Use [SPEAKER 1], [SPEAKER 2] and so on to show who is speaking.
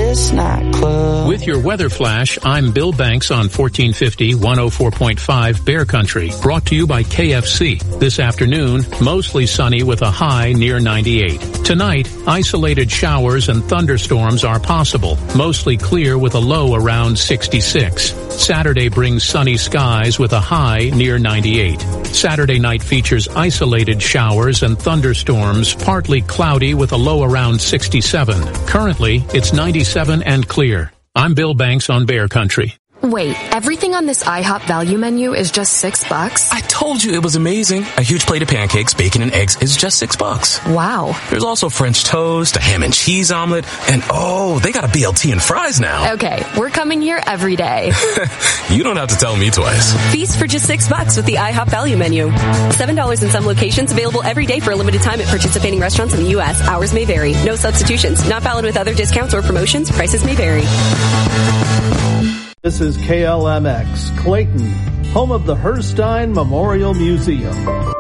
[SPEAKER 1] this nightclub.
[SPEAKER 2] With your weather flash, I'm Bill Banks on 1450 104.5 Bear Country. Brought to you by KFC. This afternoon, mostly sunny with a high near 98. Tonight, isolated showers and thunderstorms are possible. Mostly clear with a low around 66. Saturday brings sunny skies with a high near 98. Saturday night features isolated showers and thunderstorms, partly cloudy with a low around 67. Currently, it's 97 and clear. I'm Bill Banks on Bear Country.
[SPEAKER 3] Wait, everything on this IHOP value menu is just $6?
[SPEAKER 4] I told you it was amazing. A huge plate of pancakes, bacon, and eggs is just $6.
[SPEAKER 3] Wow.
[SPEAKER 4] There's also French toast, a ham and cheese omelet, and they got a BLT and fries now.
[SPEAKER 3] Okay, we're coming here every day.
[SPEAKER 4] You don't have to tell me twice.
[SPEAKER 5] Feast for just $6 with the IHOP value menu. $7 in some locations, available every day for a limited time at participating restaurants in the U.S. Hours may vary. No substitutions. Not valid with other discounts or promotions. Prices may vary.
[SPEAKER 6] This is KLMX, Clayton, home of the Herstein Memorial Museum.